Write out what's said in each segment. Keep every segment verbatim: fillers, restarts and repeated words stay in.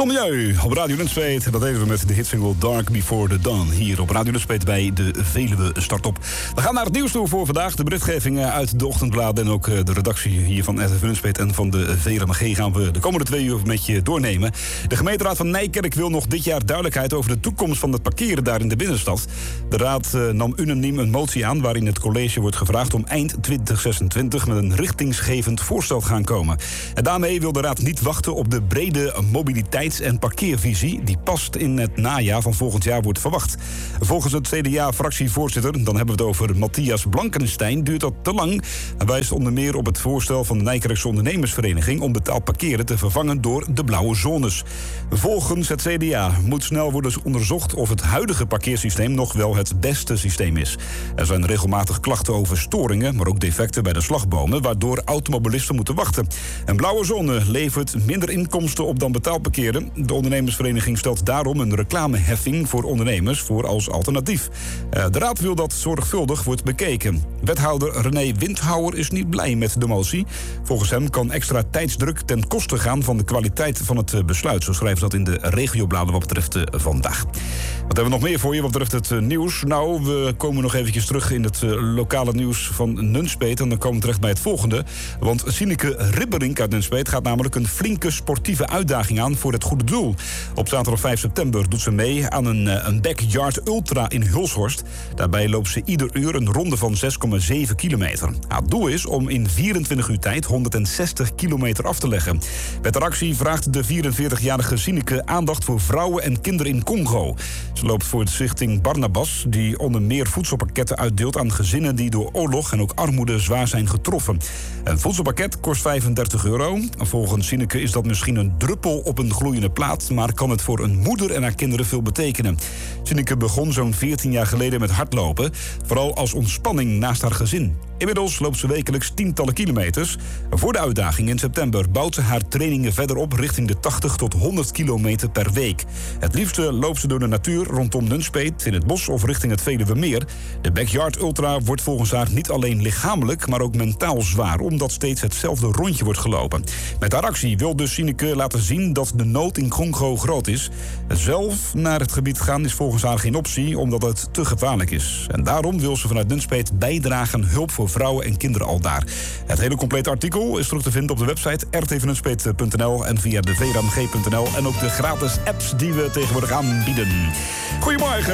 Milieu op Radio Nunspeet. Dat deden we met de hitsingle Dark Before the Dawn. Hier op Radio Nunspeet bij de Veluwe Startop. We gaan naar het nieuws toe voor vandaag. De berichtgeving uit de ochtendbladen en ook de redactie hier van R T V Nunspeet en van de V R M G gaan we de komende twee uur met je doornemen. De gemeenteraad van Nijkerk wil nog dit jaar duidelijkheid over de toekomst van het parkeren daar in de binnenstad. De raad uh, nam unaniem een motie aan waarin het college wordt gevraagd om eind twintig zesentwintig met een richtingsgevend voorstel te gaan komen. En daarmee wil de raad niet wachten op de brede mobiliteits- en parkeervisie die past in het najaar van volgend jaar wordt verwacht. Volgens het C D A-fractievoorzitter, dan hebben we het over Matthias Blankenstein, duurt dat te lang. Hij wijst onder meer op het voorstel van de Nijkerkse ondernemersvereniging om betaald parkeren te vervangen door de blauwe zones. Volgens het C D A moet snel worden onderzocht of het huidige parkeersysteem nog wel het beste systeem is. Er zijn regelmatig klachten over storingen, maar ook defecten bij de slagbomen, waardoor automobilisten moeten wachten. Een blauwe zone levert minder inkomsten op dan betaald parkeren. De ondernemersvereniging stelt daarom een reclameheffing voor ondernemers voor als alternatief. De raad wil dat zorgvuldig wordt bekeken. Wethouder René Windhouwer is niet blij met de motie. Volgens hem kan extra tijdsdruk ten koste gaan van de kwaliteit van het besluit. Zo schrijven ze dat in de regiobladen wat betreft vandaag. Wat hebben we nog meer voor je wat betreft het nieuws? Nou, we komen nog eventjes terug in het lokale nieuws van Nunspeet. En dan komen we terecht bij het volgende. Want Sineke Ribberink uit Nunspeet gaat namelijk een flinke sportieve uitdaging aan voor het goede doel. Op zaterdag vijf september doet ze mee aan een, een backyard ultra in Hulshorst. Daarbij loopt ze ieder uur een ronde van zes komma zeven kilometer. Het doel is om in vierentwintig uur tijd honderdzestig kilometer af te leggen. Met de actie vraagt de vierenveertigjarige Sineke aandacht voor vrouwen en kinderen in Congo. Ze loopt voor de stichting Barnabas, die onder meer voedselpakketten uitdeelt aan gezinnen die door oorlog en ook armoede zwaar zijn getroffen. Een voedselpakket kost vijfendertig euro. Volgens Sineke is dat misschien een druppel op een gloeiende plaat, maar kan het voor een moeder en haar kinderen veel betekenen. Sineke begon zo'n veertien jaar geleden met hardlopen, vooral als ontspanning naast haar gezin. Inmiddels loopt ze wekelijks tientallen kilometers. Voor de uitdaging in september bouwt ze haar trainingen verder op richting de tachtig tot honderd kilometer per week. Het liefste loopt ze door de natuur rondom Nunspeet, in het bos of richting het Veluwemeer. De Backyard Ultra wordt volgens haar niet alleen lichamelijk, maar ook mentaal zwaar, omdat steeds hetzelfde rondje wordt gelopen. Met haar actie wil dus Sineke laten zien dat de nood in Congo groot is. Zelf naar het gebied gaan is volgens haar geen optie, omdat het te gevaarlijk is. En daarom wil ze vanuit Nunspeet bijdragen aan hulp voor vrouwen en kinderen aldaar. Het hele complete artikel is terug te vinden op de website r t v nunspeet punt n l en via de v r m g punt n l en ook de gratis apps die we tegenwoordig aanbieden. Goedemorgen,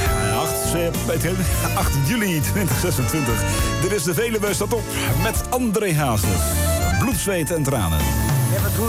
acht juli twintig zesentwintig. Dit is de Veluwe Startop met André Hazes. Bloed, zweet en tranen. Ja, wat doe